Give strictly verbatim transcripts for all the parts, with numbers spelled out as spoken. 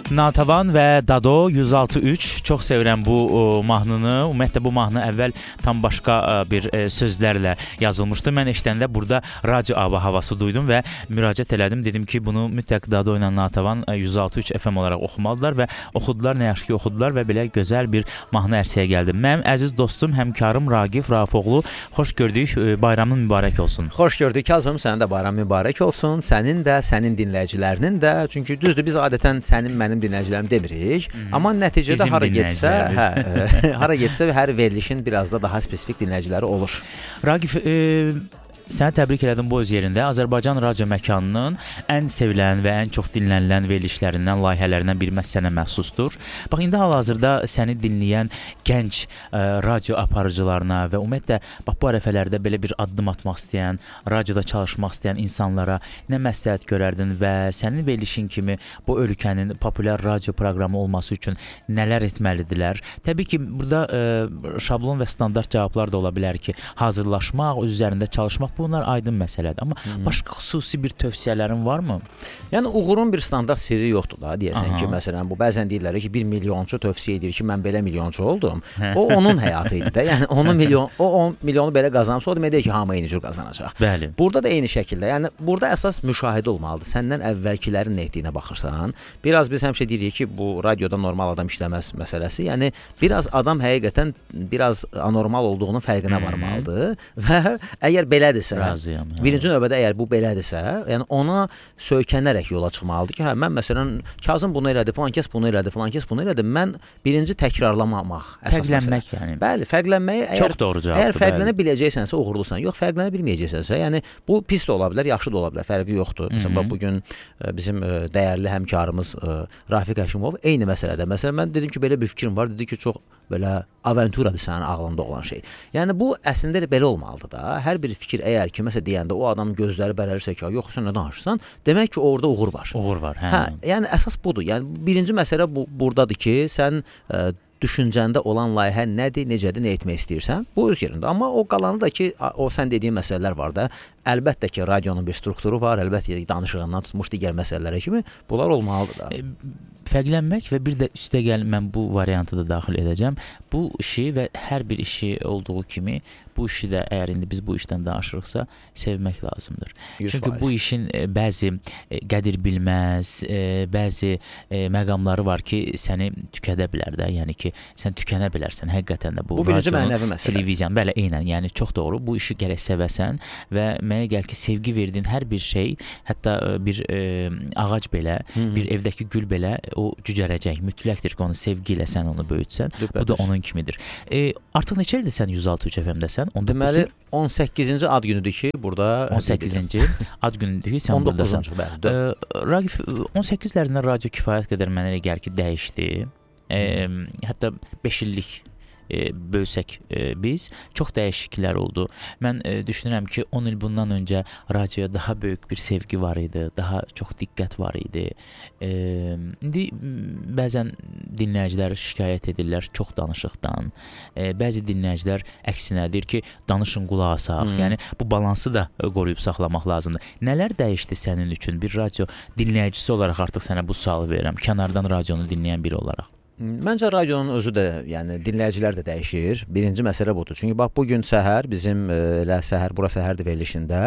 Natəvan və Dado yüz altı üç. Çox sevirəm bu o, mahnını. Ümumiyyətlə bu mahnı əvvəl tam başqa bir e, sözlərlə yazılmışdı. Mən eşidəndə burada radio ava havası duydum və müraciət elədim. Dedim ki, bunu mütləq Dado ilə Natəvan yüz altı üç F M olaraq oxumalıdırlar və oxudular, nə yaxşı ki oxudular və belə gözəl bir mahnı ərsəyə gəldi. Mənim əziz dostum, həmkarım Raqif Rafoğlu, xoş gördük. Bayramın mübarək olsun. Xoş gördük Kazım, sənin də bayram mübarək olsun. Sənin də, sənin dinləyicilərinin də. Çünki düzdür, biz adətən sənin, mənim dinləyicilərim demirik. Hmm. Amma nəticədə Bizim hara getsə, hə, hara getsə hər verilişin biraz da daha spesifik dinləyiciləri olur. Raqif, e səni təbrik elədim bu öz yerində. Azərbaycan radio məkanının ən sevilən və ən çox dinlənilən verilişlərindən, layihələrindən biri məhz sənə məxsusdur. Bax, indi hal-hazırda səni dinləyən gənc ə, radio aparıcılarına və ümumiyyətlə bax, bu ərəfələrdə belə bir addım atmaq istəyən, radioda çalışmaq istəyən insanlara nə məsləhət görərdin və sənin verilişin kimi bu ölkənin populyar radio proqramı olması üçün nələr etməlidirlər? Təbii ki, burada ə, şablon və standart cavablar da ola bilər ki, hazırlaşmaq, öz üzərində çalışmaq, bunlar aydın məsələdir. Amma hmm. başqa xüsusi bir tövsiyələrin varmı? Yəni uğurun bir standart sirri yoxdur da. Deyəsən Aha. ki, məsələn, bu bəzən deyirlər ki, bir milyonçu tövsiyə edir ki, mən belə milyonçu oldum. O onun həyatı idi də. Yəni onu milyon, o on milyonu belə qazanırsa, o demək deyir ki, hamı eyni cür qazanacaq. Bəli. Burada da eyni şəkildə. Yəni burada əsas müşahidə olmalıdır. Səndən əvvəlkilərin nə etdiyinə baxırsan. Biraz biz həmişə deyirik ki, bu radioda normal adam işləməz məsələsi. Yəni biraz adam həqiqətən biraz anormal olduğunun fərqinə varmalıdır və əgər belədir Razıyam, hə. birinci növbədə əgər bu belədirsə, yəni ona söykənərək yola çıxmalıdır ki, hə, mən məsələn Kazım bunu elədi, filan kəs bunu elədi, filan kəs bunu elədi. Mən birinci təkrarlamamaq əsas məsələ. Fərqlənmək yəni. Bəli, fərqlənməyi əgər çox doğru cavabdır. Əgər fərqlənə biləcəksənsə uğurlusan, yox fərqlənə bilməyəcəksənsə, yəni bu pis də ola bilər, yaxşı da ola bilər, fərqi yoxdur. Məsələn, bu gün bizim dəyərli həmkarımız Rafiq Həşimov eyni məsələdə. Məsələn, mən dedim ki, belə bir fikrim var, dedi ki, çox belə aventuradır sənin ağlında olan şey. Yəni bu əslində elə belə olmalıdır da. Hər bir fikir əgər ki, məsələn deyəndə o adamın gözləri bərəlirsə ki, yox sən nə danışırsan, demək ki, orada uğur var. Uğur var, hə. Hə, yəni əsas budur. Yəni birinci məsələ bu burdadır ki, sən ə, düşüncəndə olan layihə nədir, necədir, nə etmək istəyirsən, bu öz yerində. Amma o qalanı da ki, o sən dediyin məsələlər var da. Əlbəttə ki, radionun bir strukturu var, əlbəttə ki, danışığından tutmuş digər məsələlərə kimi bunlar olmalıdır da. E, fərqlənmək və bir də üstə gəl, mən bu variantı da daxil edəcəm. Bu işi və hər bir işi olduğu kimi bu işi də əgər indi biz bu işdən danışırıqsa sevmək lazımdır. Çünki bu işin e, bəzi e, qədir bilməz, e, bəzi e, məqamları var ki, səni tükədə bilər də. Yəni ki, sən tükənə bilərsən həqiqətən də bu. Bu birinci mənəvi məsələ. Televiziyan, bəli, eynən. Yəni çox doğru. Bu işi gərək sevəsən və mənə gəlir ki, sevgi verdiyin hər bir şey, hətta bir e, ağac belə, Hı -hı. bir evdəki gül belə o cücərəcək. Mütləqdir ki, onu sevgi ilə sən onu böyütsən. Dübədir. Bu da onun kimidir. E, artıq neçə ildir sən yüz altı üç F M-dəsən? Deməli on səkkizinci ad günüdür ki, burada on səkkizinci ad günüdür ki, sən on buradasan. Bəli. E, Raqif, on səkkizlərində radio kifayət qədər mənə elə gəlir ki, dəyişdi. E, hətta beş illik E, bölsək e, biz, çox dəyişikliklər oldu. Mən e, düşünürəm ki, on il bundan öncə radioya daha böyük bir sevgi var idi, daha çox diqqət var idi. E, indi bəzən dinləyicilər şikayət edirlər çox danışıqdan. E, bəzi dinləyicilər əksinə deyir ki, danışın qulaq asaq. Hmm. Yəni bu balansı da qoruyub saxlamaq lazımdır. Nələr dəyişdi sənin üçün? Bir radio dinləyicisi olaraq artıq sənə bu sualı verirəm. Kənardan radionu dinləyən biri olaraq. Məncə radionun özü də, yəni dinləyicilər də dəyişir. Birinci məsələ budur. Çünki bax bu gün səhər bizim elə səhər bura səhərdir verilişində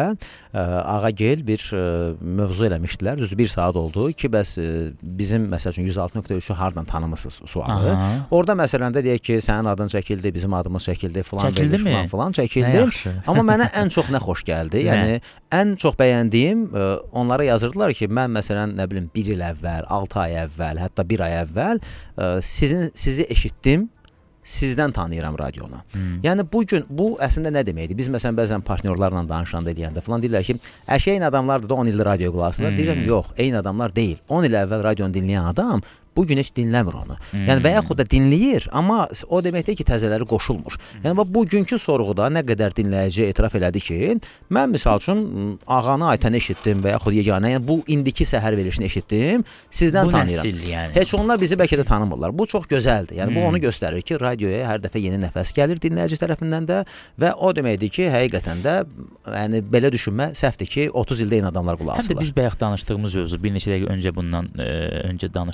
Ağagil bir mövzu eləmişdilər. Düzdür, bir saat oldu ki, bəs bizim məsəl üçün yüz altı nöqtə üçü hardan tanımısınız sualı. Aha. Orada məsələndə deyək ki, sənin adın çəkildi, bizim adımız çəkildi, filan veriliş, filan filan çəkildi. Amma mənə ən çox nə xoş gəldi? Yəni ən çox bəyəndiyim, onlara yazırdılar ki, mən məsələn nə bilim bir il əvvəl, altı ay əvvəl, hətta bir ay əvvəl Sizin, sizi eşitdim, sizdən tanıyıram radionu. Hmm. Yəni bu gün, bu əslində nə deməkdir? Biz məsələn bəzən partnyorlarla danışanda deyəndə falan deyirlər ki, əşə eyni adamlardır da on ildir radio qulaq asırlar. Hmm. Deyirəm, yox, eyni adamlar deyil. on il əvvəl radionu dinləyən adam bu gün heç dinləmir onu. Hmm. Yəni və yaxud da dinləyir, amma o deməkdir ki, təzələri qoşulmur. Hmm. Yəni bugünkü sorğuda nə qədər dinləyici etiraf elədi ki, mən misal üçün ağanı Aytəni eşitdim və yaxud yeganə, yəni bu indiki səhər verilişini eşitdim, sizdən bu tanıyıram. Nəsil, yəni. Heç onlar bizi bəlkə də tanımırlar. Bu çox gözəldir. Yəni hmm. bu onu göstərir ki, radioya hər dəfə yeni nəfəs gəlir dinləyici tərəfindən də və o deməkdir ki, həqiqətən də yəni belə düşünmə səhvdir ki, otuz ildə eyni adamlar qulaq asırlar. Həm də biz bayaq danışdığımız mövzu, bir neçə dəqiqə öncə bundan e, öncə danışdığımız mövzu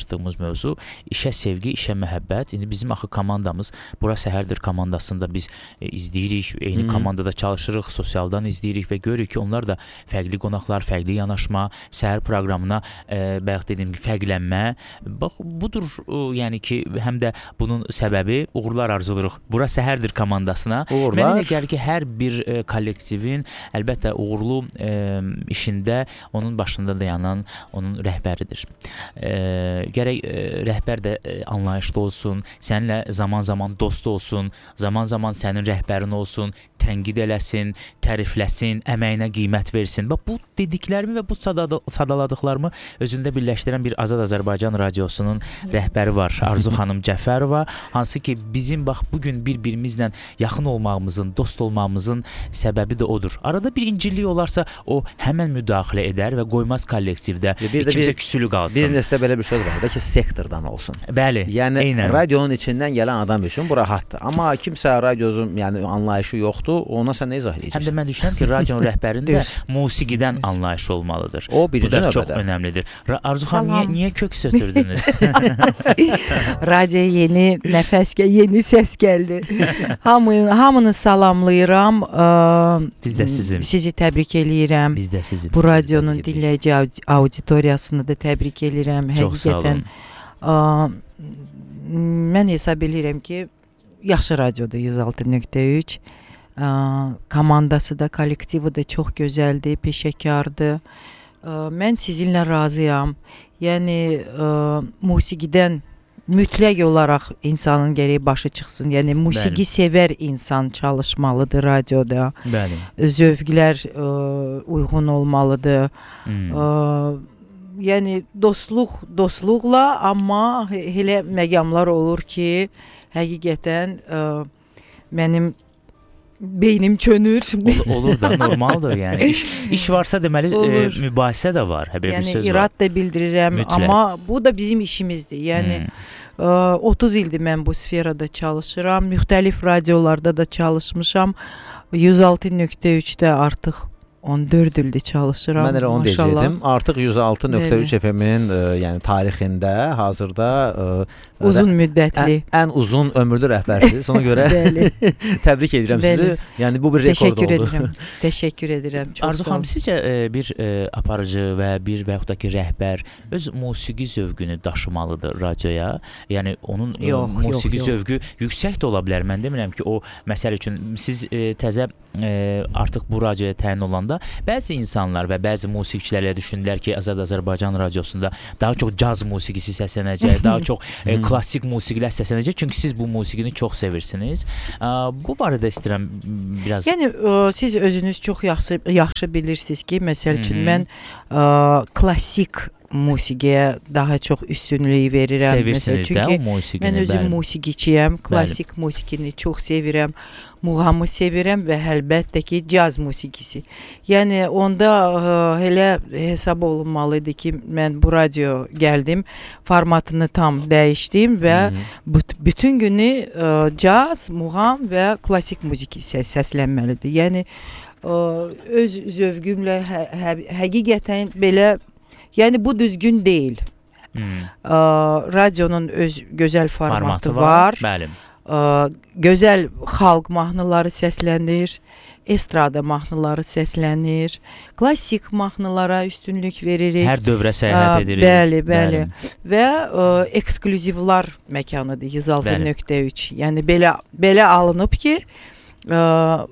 mövzu. İşə sevgi, işə məhəbbət. İndi bizim axı komandamız Bura Səhərdir komandasında biz e, izləyirik, eyni hmm. komandada çalışırıq, sosialdan izləyirik və görürük ki, onlar da fərqli qonaqlar, fərqli yanaşma, səhər proqramına e, bayaq dediyim kimi fərqlənmə. Bax, budur, e, yəni ki, həm də bunun səbəbi uğurlar arzulayırıq Bura Səhərdir komandasına. Uğurlar. Mənə elə gəlir ki, hər bir e, kollektivin əlbəttə uğurlu e, işində onun başında dayanan onun rəhbəridir. E, gərək e, rəhbər də e, anlayışlı olsun, səninlə zaman-zaman dost olsun, zaman-zaman sənin rəhbərin olsun, tənqid eləsin, tərifləsin, əməyinə qiymət versin. Bax, bu dediklərimi və bu sadaladıqlarımı özündə birləşdirən bir Azad Azərbaycan radiosunun rəhbəri var, Arzu xanım Cəfərova, hansı ki, bizim bax, bugün bir-birimizlə yaxın olmağımızın, dost olmağımızın səbəbi də odur. Arada bir incillik olarsa, o həmən müdaxilə edər və qoymaz kollektivdə kimsə küsülü qalsın. Biznesdə belə bir söz var da ki, sektordan olsun. Bəli, yəni, eynən. Radionun içindən gələn adam üçün bu rahatdır. Amma kimsə radionun yəni, anlayışı yoxdur, ona sən nə izah edəcəksən? Həm də mən düşünürəm ki, radionun rəhbərində musiqidən anlayışı olmalıdır. O birinci növbədə. Bu da növbədə. Çox önəmlidir. Arzu xanım, niyə, niyə kök sötürdünüz? Radio yeni nəfəs, yeni səs gəldi. Hamını, hamını salamlayıram. Biz də sizin. Sizi təbrik eləyirəm. Biz də sizin. Bu radionun dinləyici auditoriyasını da təbrik eləyirəm. Çox sağ olun. Ə, mən hesab eləyirəm ki, yaxşı radiodur yüz altı nöqtə üç. Ə, komandası da, kollektivi də çox gözəldir, peşəkardır. Ə, mən sizinlə razıyam. Yəni, ə, musiqidən mütləq olaraq insanın gərək başı çıxsın. Yəni, musiqi Bəli. sevər insan çalışmalıdır radioda. Bəli. Zövqlər ə, uyğun olmalıdır. Hmm. Ə, yəni, dostluq, dostluqla, amma elə məqamlar olur ki, həqiqətən ə, mənim beynim çönür. Ol, olur da, normaldır yəni. İş, iş varsa deməli e, mübahisə də var. Həbər yəni, bir söz irad var. da bildirirəm, Mütləq. amma bu da bizim işimizdir. Yəni, hmm. ə, otuz ildir mən bu sferada çalışıram. Müxtəlif radiolarda da çalışmışam. yüz altı nöqtə üçdə artıq on dörd ildir çalışıram. Mən elə onu deyəcəkdim. Artıq yüz altı nöqtə üç F M-in yəni tarixində hazırda ə, uzun müddətli, ən, ən uzun ömürlü rəhbərsiniz. Ona görə təbrik edirəm Bəli. sizi. Yəni bu bir rekord Təşəkkür oldu. Edirəm. Təşəkkür edirəm. Çox Arzu xanım, sizcə e, bir e, aparıcı və bir və yaxud da ki rəhbər öz musiqi zövqünü daşımalıdır radioya? Yəni onun yox, e, musiqi yox, zövqü yox. yüksək də ola bilər. Mən demirəm ki, o məsələ üçün siz e, təzə e, artıq bu radioya təyin olanda bəzi insanlar və bəzi musiqiçilər elə düşündülər ki, Azad Azərbaycan radiosunda daha çox caz musiqisi səslənəcək, daha çox e, klassik musiqilər səslənəcək. Çünki siz bu musiqini çox sevirsiniz. E, bu barədə istəyirəm biraz. Yəni ə, siz özünüz çox yaxşı yaxşı bilirsiniz ki, məsəl üçün mən ə, klassik musiqiyə daha çox üstünlük verirəm. Sevirsiniz məsəl, də o musiqini. Mən özüm bəli. musiqiçiyəm, klassik bəli. musiqini çox sevirəm, muğamı sevirəm və əlbəttə ki, caz musiqisi. Yəni onda ə, elə hesab olunmalıdır ki, mən bu radio gəldim, formatını tam dəyişdim və but, bütün günü ə, caz, muğam və klassik musiqi səs səslənməlidir. Yəni ə, öz zövqümlə hə, hə, həqiqətən belə. Yəni bu düzgün deyil. Hmm. Ə, radionun öz gözəl formatı, formatı var. var. Bəli. Ə, gözəl xalq mahnıları səslənir, estrada mahnıları səslənir, klassik mahnılara üstünlük veririk. Hər dövrə səyahət edirik. Bəli, bəli. bəli. Və ə, eksklüzivlar məkanıdır yüz altı nöqtə üç. Yəni belə belə alınıb ki, ə,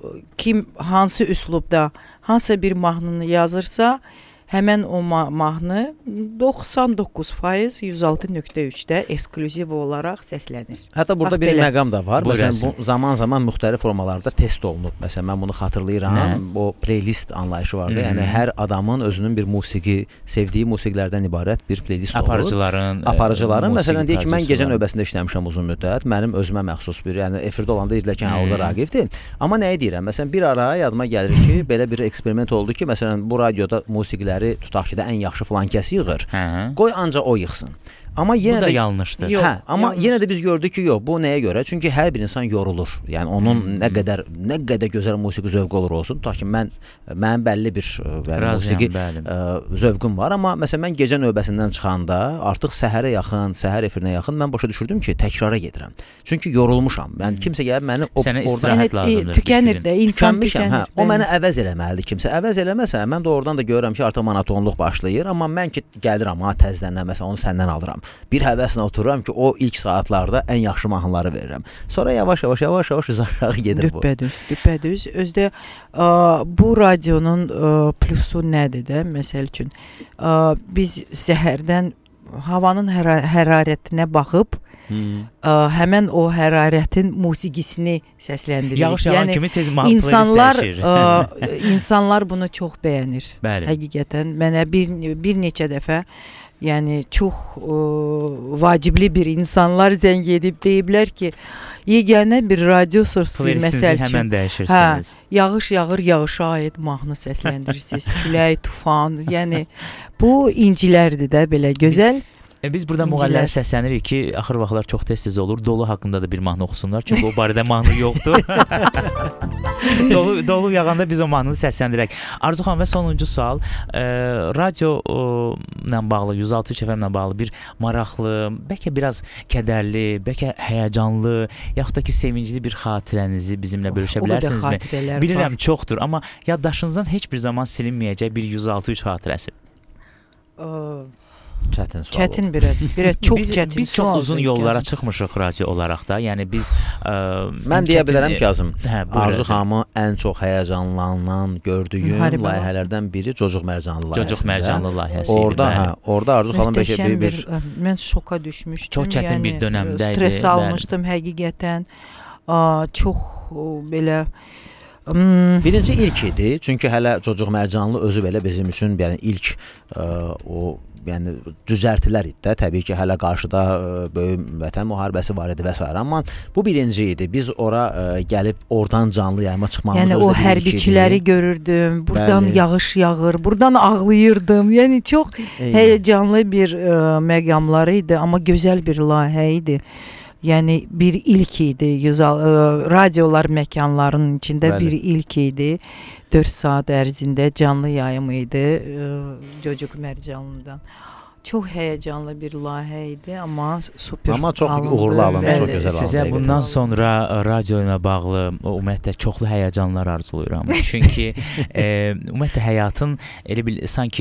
kim hansı üslubda hansı bir mahnını yazırsa, həmən o ma mahnı doxsan doqquz faiz yüz altı nöqtə üçdə eksklüziv olaraq səslənir. Hətta burada Bax, bir belə. məqam da var. Bu Məsələn, bu zaman-zaman müxtəlif formalarda test olunub. Məsələn, mən bunu xatırlayıram. Nə? O playlist anlayışı vardı. Hmm. Yəni hər adamın özünün bir musiqi, sevdiyi musiqilərdən ibarət bir playlist olur. Aparıcıların, Aparıcıların. E, Məsələn, deyək ki, mən gecə növbəsində işləmişəm uzun müddət. Mənim özümə məxsus bir, yəni efirdə olanda izləyən hmm. orada Raqifdir. Amma nəyi deyirəm? Məsələn, bir ara yadıma gəlir ki, belə bir eksperiment oldu ki, məsələn, bu radioda musiqiləri tutaq ki də ən yaxşı filan kəs yığır. Hə. Qoy ancaq o yığsın. Amma yenə bu da də yanlışdır. Yox, hə, amma yanlış. yenə də biz gördük ki, yox, bu nəyə görə? Çünki hər bir insan yorulur. Yəni onun Hmm. nə qədər nə qədər gözəl musiqi zövqü olur olsun, ta ki mən mənim bəlli bir yəni musiqi bəli. ə, zövqüm var, amma məsələn mən gecə növbəsindən çıxanda artıq səhərə yaxın, səhər efirinə yaxın mən başa düşürdüm ki, təkrara gedirəm. Çünki yorulmuşam. Yəni kimsə gəlib məni o Sənə orada istirahət Yəni, lazımdır. tükənir də, insan tükənmişəm, tükənir. hə. O bəli. mənə əvəz eləməlidir kimsə. Əvəz eləməsə, mən də oradan da görürəm ki, artıq monotonluq başlayır, amma mən ki gəlirəm, ha təzədən məsələn onu səndən alıram. Bir həvəslə otururam ki, o ilk saatlarda ən yaxşı mahnıları verirəm. Sonra yavaş-yavaş yavaş-yavaş aşağı gedir bu. Düppədüz, düppədüz. Özdə ə, bu radionun ə, plusu nədir də? Məsəl üçün ə, biz səhərdən havanın həra hərarətinə baxıb Hmm. ə, həmin o hərarətin musiqisini səsləndiririk. Yağış yağan Yəni kimi tez mahnı insanlar dəyişir. ə, insanlar bunu çox bəyənir. Bəli. Həqiqətən mənə bir bir neçə dəfə yəni çox ə, vacibli bir insanlar zəng edib deyiblər ki, yeganə bir radio soruşur məsəl üçün. Həmən dəyişirsiniz. Hə, yağış yağır, yağışa aid mahnı səsləndirirsiniz. Külək, tufan, yəni bu incilərdir də belə gözəl. E, biz burada İncilər. müğənnilərə səslənirik ki, axır vaxtlar çox tez-tez olur. Dolu haqqında da bir mahnı oxusunlar. Çünki o barədə mahnı yoxdur. dolu, dolu yağanda biz o mahnını səsləndirək. Arzu xanım, və sonuncu sual. E, radio o, ilə bağlı, yüz altı üç F M ilə bağlı bir maraqlı, bəlkə biraz kədərli, bəlkə həyəcanlı, yaxud da ki, sevincli bir xatirənizi bizimlə bölüşə bilərsinizmi? Bilirəm, var. Çoxdur, amma yaddaşınızdan heç bir zaman silinməyəcək bir yüz altı üç xatirəsi. Ə, Çətin sual. Çətin bir, bir çox biz, çətin. Biz çox uzun yollara çıxmışıq radio olaraq da. Yəni biz ə, mən deyə bilərəm ki, Azım, hə, Arzu xanımı ən çox həyəcanlanan gördüyüm Müharibə layihələrdən biri Cocuq Mərcanlı layihəsidir. Cocuq Mərcanlı layihəsi. Orada, hə, orada Arzu xanım bəlkə bir, bir mən şoka düşmüşdüm. Çox çətin yəni, bir dönəmdə idi. Stres almışdım bəli. Həqiqətən. Aa, çox o, belə Hmm. Birinci ilk idi. Çünki hələ Cocuq Mərcanlı özü belə bizim üçün yəni ilk ə, o yəni düzəltilər idi də. Təbii ki, hələ qarşıda ə, böyük Vətən müharibəsi var idi və s. Amma bu birinci idi. Biz ora ə, gəlib oradan canlı yayıma çıxmağımız yəni o hərbiçiləri görürdüm. Burdan Bəli. Yağış yağır, burdan ağlayırdım. Yəni çox Eyni. Həyəcanlı bir ə, məqamları idi, amma gözəl bir layihə idi. Yəni bir ilk idi. yüz radiolar məkanlarının içində Bəli. Bir ilk idi. dörd saat ərzində canlı yayım idi Cocuq Mərcanlıdan. Çox həyəcanlı bir layihə idi, amma super. Amma çox alındı, uğurlu alındı, çox gözəl alındı. Sizə bundan sonra radio ilə bağlı ümumiyyətlə çoxlu həyəcanlar arzulayıram. Çünki e, ümumiyyətlə həyatın elə bil sanki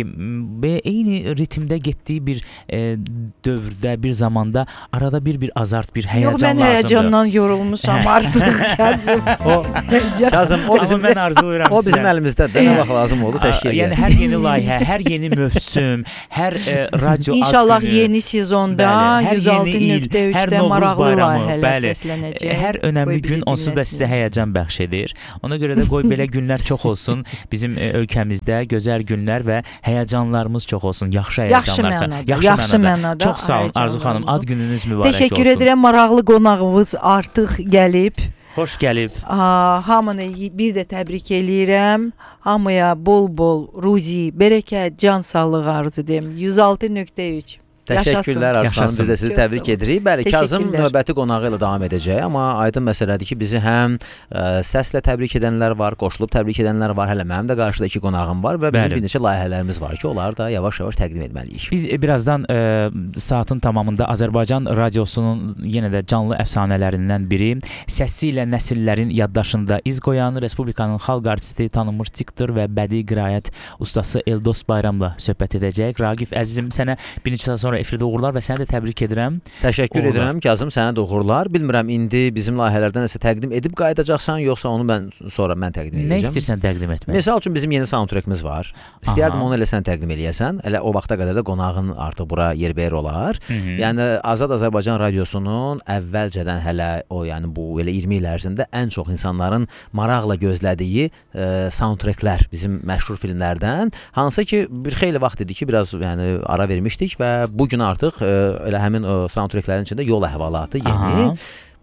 eyni ritmdə getdiyi bir e, dövrdə, bir zamanda arada bir-bir azart, bir həyəcan lazımdır. Yox, mən həyəcandan yorulmuşam artıq. Kazım. O, Kazım, o bizim, mən arzulayıram o bizim əlimizdədir. Nə vaxt lazım oldu təşkil edir. Yəni hər yeni layihə, hər yeni mövsüm, hər e, radio İnşallah yeni sezonda yüz altı nöqtə üçdə maraqlı layihələr səslənəcək. Hər önəmli gün onsuz da sizə həyəcan bəxş edir. Ona görə də qoy belə günlər çox olsun. Bizim ölkəmizdə gözəl günlər və həyəcanlarımız çox olsun. Yaxşı həyəcanlar. Yaxşı mənada. Yaxşı, yaxşı mənada. Çox sağ olun Arzu xanım. Ad gününüz mübarək olsun. Təşəkkür edirəm. Maraqlı qonağımız artıq gəlib. Xoş gəlib. Aa, hamını bir də təbrik eləyirəm. Hamıya bol-bol ruzi, bərəkət, can sağlığı arzu edirəm. yüz altı nöqtə üç. Təşəkkürlər Arzu xanım, biz də sizi təbrik edirik. Bəli, Kazım növbəti qonağı ilə davam edəcək, amma aydın məsələdir ki, bizi həm ə, səslə təbrik edənlər var, qoşulub təbrik edənlər var, hələ mənim də qarşıda iki qonağım var və bizim Bəli. bir neçə layihələrimiz var ki, onları da yavaş-yavaş təqdim etməliyik. Biz birazdan ə, saatın tamamında Azərbaycan radiosunun yenə də canlı əfsanələrindən biri, səsi ilə nəsillərin yaddaşında iz qoyan Respublikanın xalq artisti, tanınmış diktor və bədii qiraət ustası Eldos Bayramla söhbət edəcək. Raqif əzizim, sənə bir neçə saat sonra efirdə uğurlar və səni də təbrik edirəm. Təşəkkür uğurlar. edirəm Kazım, sənə də uğurlar. Bilmirəm indi bizim layihələrdən nəsə təqdim edib qayıdacaqsan, yoxsa onu mən sonra mən təqdim edəcəm. Nə istəyirsən təqdim etmək? Məsəl üçün bizim yeni soundtrackimiz var. İstəyərdim Aha. onu elə sən təqdim eləyəsən. Elə o vaxta qədər də qonağın artıq bura yerbəyer olar. Hı -hı. Yəni Azad Azərbaycan radiosunun əvvəlcədən hələ o yəni bu elə iyirmi il ərzində ən çox insanların maraqla gözlədiyi e, soundtracklər bizim məşhur filmlərdən, hansı ki bir xeyli vaxt idi ki, biraz yəni ara vermişdik və bu gün artıq ə, elə həmin ə, soundtracklərin içində yol əhvalatı yeni. Aha.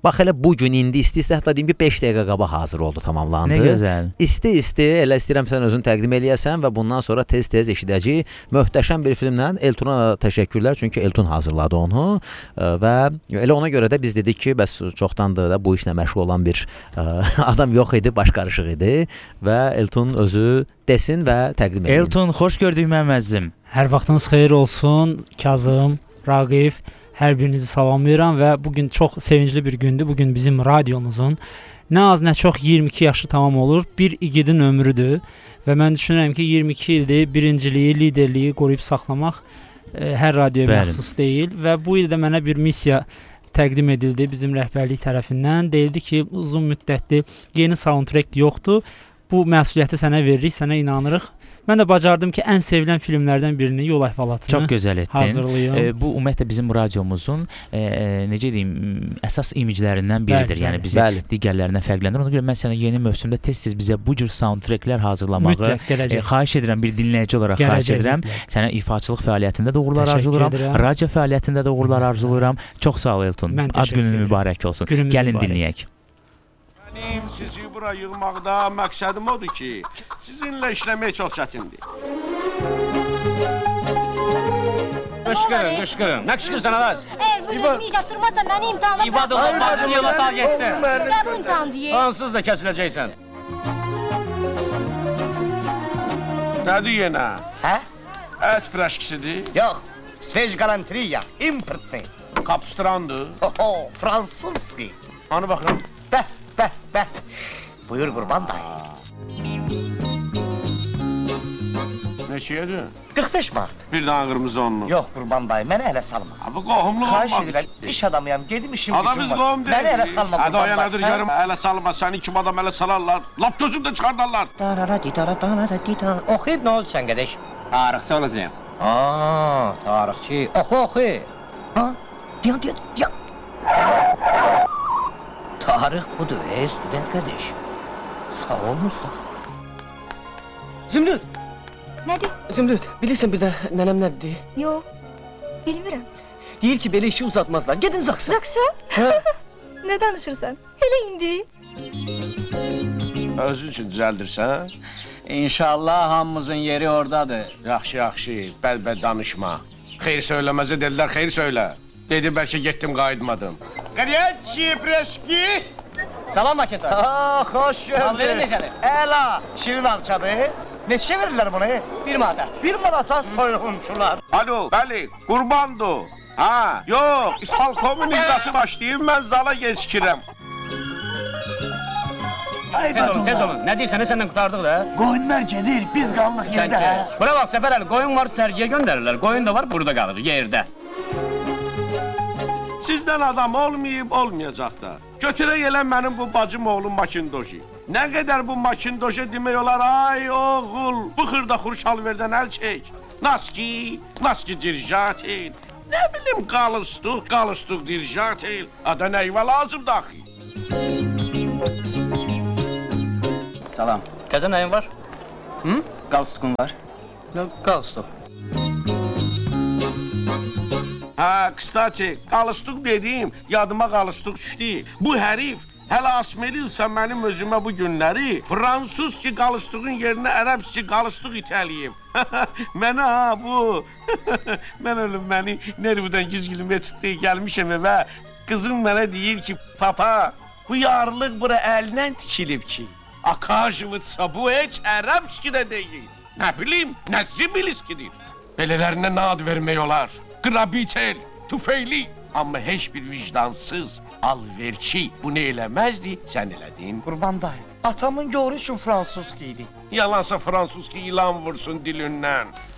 Bax elə bu gün indi isti-isti hətta deyim ki beş dəqiqə qabaq hazır oldu, tamamlandı. Nə gözəl. İsti-isti elə istəyirəm sən özün təqdim eləyəsən və bundan sonra tez-tez eşidəcəyik. Möhtəşəm bir filmlə Eltona təşəkkürlər, çünki Elton hazırladı onu və elə ona görə də biz dedik ki, bəs çoxdandır da bu işlə məşğul olan bir adam yox idi, baş qarışıq idi və Elton özü desin və təqdim edin. Elton, xoş gördük məmməzim. Hər vaxtınız xeyir olsun. Kazım, Raqif, hər birinizi salamlayıram və bugün çox sevincli bir gündür. Bugün bizim radiomuzun nə az nə çox iyirmi iki yaşı tamam olur. Bir igidin ömrüdür və mən düşünürəm ki, iyirmi iki ildir birinciliyi, liderliyi qoruyub saxlamaq e, hər radioya məxsus deyil və bu il də mənə bir missiya təqdim edildi bizim rəhbərlik tərəfindən. Deyildi ki, uzun müddətli yeni soundtrack yoxdur. Bu məsuliyyəti sənə veririk, sənə inanırıq. Mən də bacardım ki, ən sevilən filmlərdən birini, Yol əhvalatını çox gözəl etdin. Hazırlayım. E, bu ümumiyyətlə bizim radiomuzun e, necə deyim, əsas imiclərindən biridir. Bəli, yəni bizi bəli. digərlərindən fərqləndirir. Ona görə mən sənə yeni mövsümdə tez-tez bizə bu cür soundtracklər hazırlamağı e, xahiş edirəm, bir dinləyici olaraq gələcək, xahiş edirəm. Mütləq. Sənə ifaçılıq fəaliyyətində də uğurlar arzulayıram, radio fəaliyyətində də uğurlar arzulayıram. Çox sağ ol Elton. Ad günün mübarək olsun. Günümüz Gəlin mübarək. dinləyək. Mənim sizi bura yığmaqda məqsədim odur ki, sizinlə işləmək çox çətindir. Qışqırın, qışqırın. Nə qışqırsan Araz? Eğer böyle etmeyecek durmazsa beni imtihanla... İbadullah, bak yola sağ geçsin. Ne bu imtihan diye? Ansız da kesileceksen. Nədir yenə? Hə? Et piraşkisidir? Yox, sveç galantriya, importni. Kapustrandır? Oho, fransuzski. Anı baxıram. Bəh, bəh, bəh. Buyur Qurban dayı. Neçəyədir? qırx beş manat. Bir dana qırmızı onlu. Yox Qurban dayı, mənə ələ salma. Ha, bu qohumluq Xahiş olmadı. edirəm, iş adamıyam, gedim işim Adam biz qohum deyil. Mənə ələ salma Hadi o Qurban yanadır dayı. yarım ələ salma, səni kim adam ələ salarlar. Lap gözümdə çıxardarlar. Darara didara darara didara. Oxuyub nə oldu sən qədəş? Tarixçi olacağım. Aa, tarixçi. Oxu, oxu. Ha? Diyan, diyan, diyan. Tarix budur, ey student qardaş. Sağ ol Mustafa. Zümrüt, Nədir? Zümrüt, bilirsən bir də nənəm nədir? Yox, bilmirəm. Deyir ki, belə işi uzatmazlar. Gedin Zaksa. Zaksa? Nə danışırsan? Elə indi. Özün üçün düzəldirsən? İnşallah hamımızın yeri oradadır. Yaxşı, yaxşı, bəl-bəl danışma. Xeyr söyləməzə dedilər, xeyr söylə. Dedi, bəlkə getdim, qayıtmadım. Qariyyətçi, preşki! Salam Makintoş. Aa, xoş gördük. Alverin necədir? Əla, şirin alçadır. Neçə verirlər bunu? Bir manata. Bir manata soyğunçular. Alo, bəli, qurbandır. Ha, yox, İspalkomun icrası başlayıb, mən zala geçkirəm. Ay Tez olun, tez olun. Nə deyirsən, səndən qutardıq da. Qoyunlar gedir, biz qallıq Sən yerdə. ki, bura bax Səfər əli, qoyun var, sərgiyə göndərirlər. Qoyun da var, burada qalır, yerdə. Sizdən adam olmayıb, olmayacaq da. Götürək elə mənim bu bacım oğlum Makindoji. Nə qədər bu Makindoji demək olar, ay oğul, bu xırda xurşalverdən əl çək. Naski, naski dirjat el. Nə bilim, qalıstuq, qalıstuq dirjat el. Ada nəyvə lazım daxil. Salam. Təzə nəyin var? Hı? Qalstukun var. Nə qalstuk? Ha, kıstati, qalıstuq dediyim, yadıma qalıstuq düşdü. Bu hərif hələ asmerilsə mənim özümə bu günləri fransuz ki qalıstuğun yerinə ərəbs ki qalıstuq itəliyib. Mənə ha bu, mən ölüm məni nervdən gizgilmə çıxdı, gəlmişəm evə. Qızım mənə deyir ki, papa, bu yarlıq bura əlindən tikilib ki. Akajivitsa bu heç ərəbs ki də deyil. Nə bilim, nə zibiliskidir. Belələrinə nə ad vermək olar? Qrabitel, tüfeyli. Amma heç bir vicdansız, alverçi bunu eləməzdi, sən elədin. Qurban dayı, atamın yoru üçün fransuz idi. Yalansa fransuz ki ilan vursun dilindən.